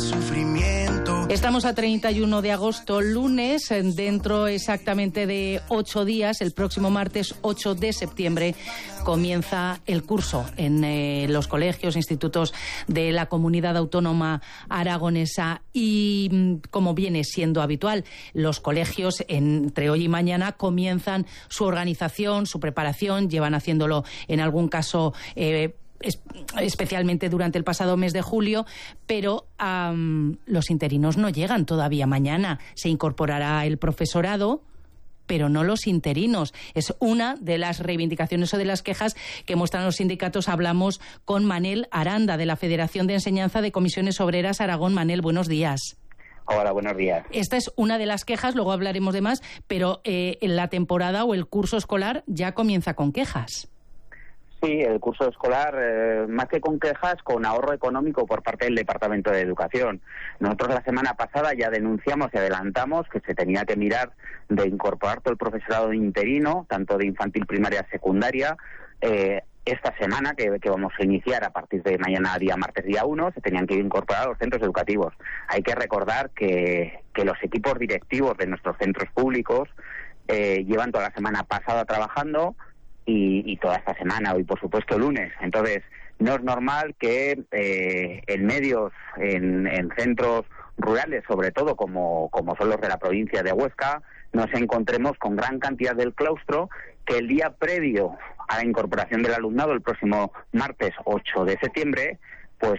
sufrimiento. Estamos a 31 de agosto, lunes, dentro exactamente de 8 días, el próximo martes 8 de septiembre, comienza el curso en los colegios, institutos de la Comunidad Autónoma Aragonesa y, como viene siendo habitual, los colegios entre hoy y mañana comienzan su organización, su preparación, llevan haciéndolo en algún caso especialmente durante el pasado mes de julio, pero los interinos no llegan todavía mañana. Se incorporará el profesorado, pero no los interinos. Es una de las reivindicaciones o de las quejas que muestran los sindicatos. Hablamos con Manel Aranda, de la Federación de Enseñanza de Comisiones Obreras Aragón. Manel, buenos días. Hola, buenos días. Esta es una de las quejas, luego hablaremos de más, pero la temporada o el curso escolar ya comienza con quejas. Sí, el curso escolar, más que con quejas, con ahorro económico por parte del Departamento de Educación. Nosotros la semana pasada ya denunciamos y adelantamos que se tenía que mirar de incorporar todo el profesorado interino, tanto de infantil, primaria, secundaria. Esta semana, que vamos a iniciar a partir de mañana, día martes, día 1, se tenían que incorporar a los centros educativos. Hay que recordar que los equipos directivos de nuestros centros públicos llevan toda la semana pasada trabajando y toda esta semana, hoy por supuesto lunes. Entonces, no es normal que en medios, en centros rurales, sobre todo como son los de la provincia de Huesca, nos encontremos con gran cantidad del claustro que el día previo a la incorporación del alumnado, el próximo martes 8 de septiembre, pues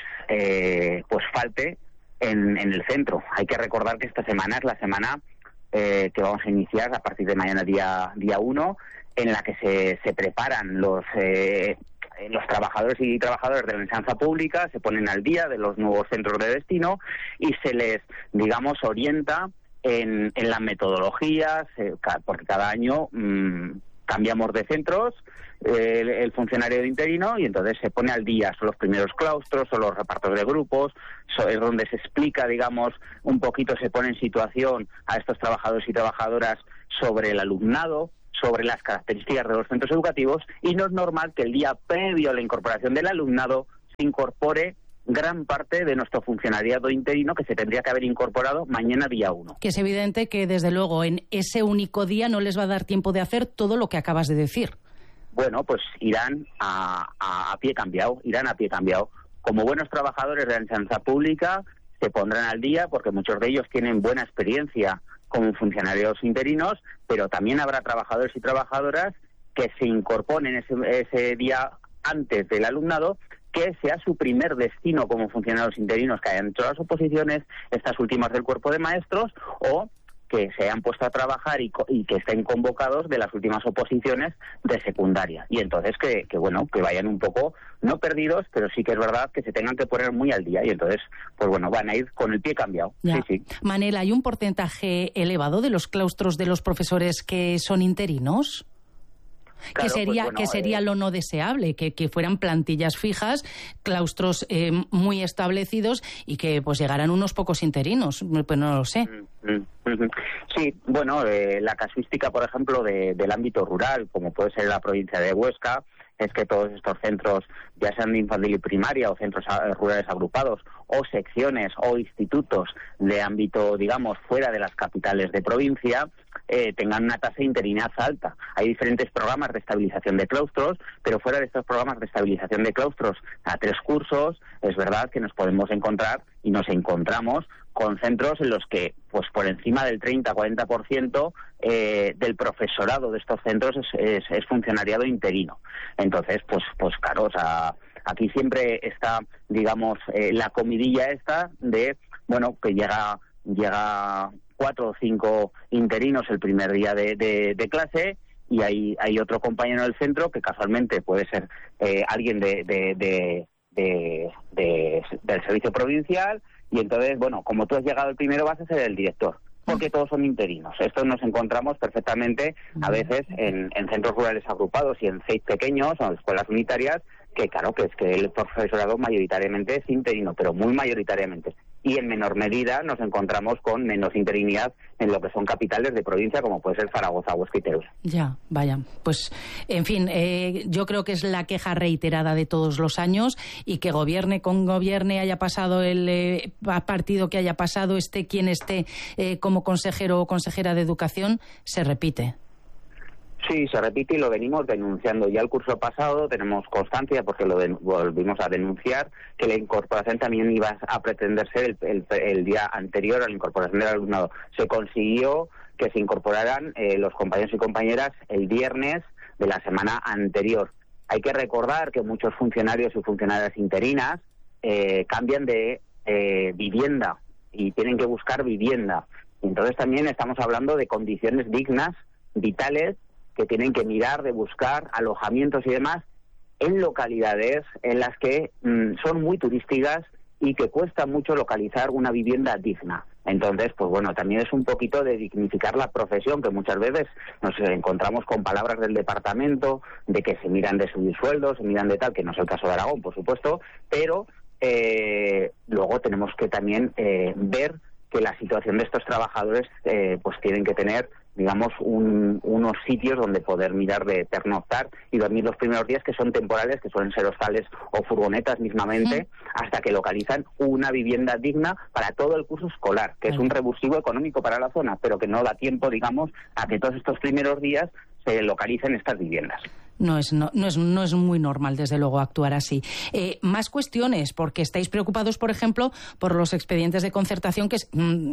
falte en el centro. Hay que recordar que esta semana es la semana que vamos a iniciar a partir de mañana, día 1, en la que se preparan los trabajadores y trabajadoras de la enseñanza pública, se ponen al día de los nuevos centros de destino y se les, digamos, orienta en las metodologías, porque cada año cambiamos de centros, el funcionario de interino, y entonces se pone al día. Son los primeros claustros, son los repartos de grupos, es donde se explica, digamos, un poquito, se pone en situación a estos trabajadores y trabajadoras sobre el alumnado, sobre las características de los centros educativos, y no es normal que el día previo a la incorporación del alumnado se incorpore gran parte de nuestro funcionariado interino que se tendría que haber incorporado mañana, día 1. Que es evidente que, desde luego, en ese único día no les va a dar tiempo de hacer todo lo que acabas de decir. Bueno, pues irán a pie cambiado, Como buenos trabajadores de la enseñanza pública, se pondrán al día, porque muchos de ellos tienen buena experiencia como funcionarios interinos, pero también habrá trabajadores y trabajadoras que se incorporen ese día antes del alumnado, que sea su primer destino como funcionarios interinos que hayan hecho las oposiciones, estas últimas del cuerpo de maestros, o que se hayan puesto a trabajar y que estén convocados de las últimas oposiciones de secundaria. Y entonces que vayan un poco, no perdidos, pero sí que es verdad que se tengan que poner muy al día. Y entonces, pues bueno, van a ir con el pie cambiado. Ya. Sí. Manel, ¿hay un porcentaje elevado de los claustros de los profesores que son interinos? Claro, que sería lo no deseable, que fueran plantillas fijas, claustros muy establecidos y que pues llegaran unos pocos interinos. Pues no lo sé. Sí, bueno, la casuística, por ejemplo, del ámbito rural, como puede ser la provincia de Huesca, es que todos estos centros, ya sean de infantil y primaria o centros rurales agrupados o secciones o institutos de ámbito, digamos, fuera de las capitales de provincia, tengan una tasa de interinidad alta. Hay diferentes programas de estabilización de claustros, pero fuera de estos programas de estabilización de claustros a 3 cursos, es verdad que nos podemos encontrar y nos encontramos con centros en los que, pues por encima del 30-40% del profesorado de estos centros es funcionariado interino. Entonces, pues claro, o sea, aquí siempre está, digamos, la comidilla esta de, bueno, que llega 4 o 5 interinos el primer día de clase, y hay otro compañero del centro que casualmente puede ser alguien del servicio provincial, y entonces, bueno, como tú has llegado el primero, vas a ser el director, porque todos son interinos. Esto nos encontramos perfectamente a veces en centros rurales agrupados y en CEIP pequeños o en escuelas unitarias, que claro, que es que el profesorado mayoritariamente es interino, pero muy mayoritariamente. y en menor medida nos encontramos con menos interinidad en lo que son capitales de provincia, como puede ser Zaragoza, Huesca y Teruel. Ya, vaya. Pues, en fin, yo creo que es la queja reiterada de todos los años, y que gobierne con gobierne, haya pasado el partido que haya pasado, esté quien esté como consejero o consejera de Educación, se repite. Sí, se repite y lo venimos denunciando. Ya el curso pasado tenemos constancia, porque lo volvimos a denunciar, que la incorporación también iba a pretender ser el día anterior a la incorporación del alumnado. Se consiguió que se incorporaran los compañeros y compañeras el viernes de la semana anterior. Hay que recordar que muchos funcionarios y funcionarias interinas cambian de vivienda y tienen que buscar vivienda. Entonces también estamos hablando de condiciones dignas, vitales, que tienen que mirar de buscar alojamientos y demás en localidades en las que son muy turísticas y que cuesta mucho localizar una vivienda digna. Entonces, pues bueno, también es un poquito de dignificar la profesión, que muchas veces nos encontramos con palabras del departamento de que se miran de subir sueldos, se miran de tal, que no es el caso de Aragón, por supuesto, pero luego tenemos que también ver que la situación de estos trabajadores pues tienen que tener, digamos, unos sitios donde poder mirar de pernoctar y dormir los primeros días, que son temporales, que suelen ser hostales o furgonetas mismamente, hasta que localizan una vivienda digna para todo el curso escolar, que es un revulsivo económico para la zona, pero que no da tiempo, digamos, a que todos estos primeros días se localicen estas viviendas. No es muy normal, desde luego, actuar así. Más cuestiones, porque estáis preocupados, por ejemplo, por los expedientes de concertación, que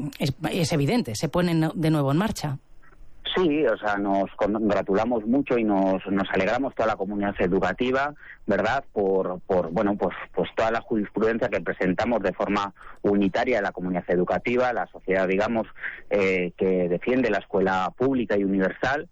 es evidente, se ponen de nuevo en marcha. Sí, o sea, nos congratulamos mucho y nos alegramos toda la comunidad educativa, ¿verdad? Por bueno, pues toda la jurisprudencia que presentamos de forma unitaria a la comunidad educativa, la sociedad, digamos, que defiende la escuela pública y universal,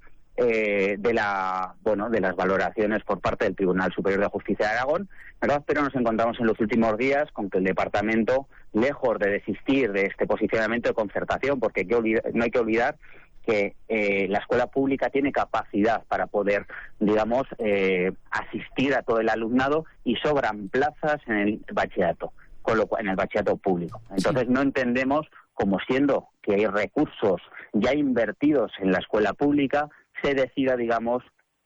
de las valoraciones por parte del Tribunal Superior de Justicia de Aragón, ¿verdad? Pero nos encontramos en los últimos días con que el departamento, lejos de desistir de este posicionamiento de concertación, porque no hay que olvidar que la escuela pública tiene capacidad para poder, digamos, asistir a todo el alumnado, y sobran plazas en el bachillerato, en el bachillerato público. Entonces no entendemos cómo, siendo que hay recursos ya invertidos en la escuela pública, se decida, digamos,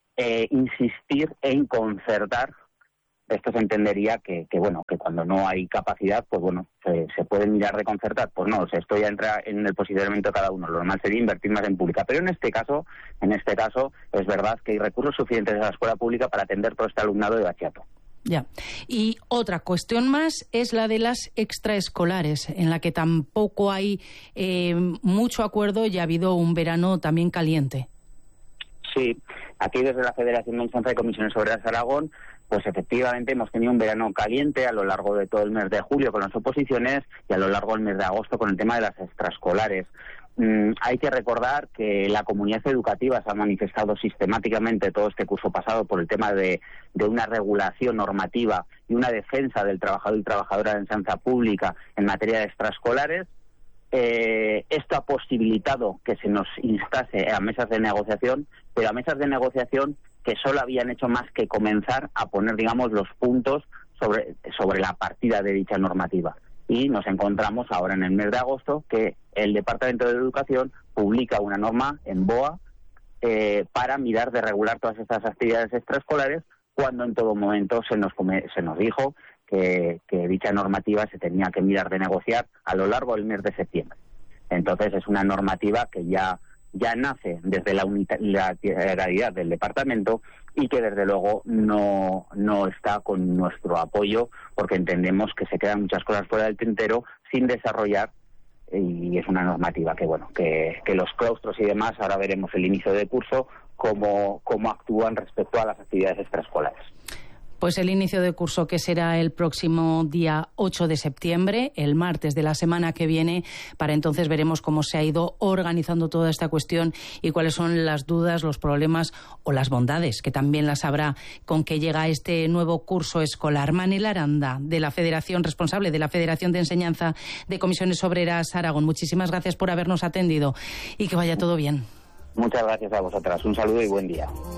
insistir en concertar. Esto se entendería que cuando no hay capacidad, pues bueno, se puede mirar de concertar. Pues no, esto ya entra en el posicionamiento de cada uno. Lo normal sería invertir más en pública. Pero en este caso es verdad que hay recursos suficientes en la escuela pública para atender todo este alumnado de bachillerato. Ya. Y otra cuestión más es la de las extraescolares, en la que tampoco hay mucho acuerdo, y ha habido un verano también caliente. Sí, aquí desde la Federación de Enseñanza de Comisiones Obreras Aragón, pues efectivamente hemos tenido un verano caliente a lo largo de todo el mes de julio con las oposiciones, y a lo largo del mes de agosto con el tema de las extraescolares. Hay que recordar que la comunidad educativa se ha manifestado sistemáticamente todo este curso pasado por el tema de una regulación normativa y una defensa del trabajador y trabajadora de enseñanza pública en materia de extraescolares. Esto ha posibilitado que se nos instase a mesas de negociación, pero a mesas de negociación que solo habían hecho más que comenzar a poner, digamos, los puntos sobre la partida de dicha normativa. Y nos encontramos ahora en el mes de agosto que el Departamento de Educación publica una norma en BOA para mirar de regular todas estas actividades extraescolares, cuando en todo momento se nos dijo que dicha normativa se tenía que mirar de negociar a lo largo del mes de septiembre. Entonces es una normativa que ya nace desde la unilateralidad del departamento, y que desde luego no está con nuestro apoyo, porque entendemos que se quedan muchas cosas fuera del tintero sin desarrollar, y es una normativa que los claustros y demás, ahora veremos el inicio del curso, cómo actúan respecto a las actividades extraescolares. Pues el inicio de curso, que será el próximo día 8 de septiembre, el martes de la semana que viene. Para entonces veremos cómo se ha ido organizando toda esta cuestión y cuáles son las dudas, los problemas o las bondades, que también las habrá, con que llega este nuevo curso escolar. Manel Aranda, de la Federación, responsable de la Federación de Enseñanza de Comisiones Obreras Aragón, muchísimas gracias por habernos atendido y que vaya todo bien. Muchas gracias a vosotras. Un saludo y buen día.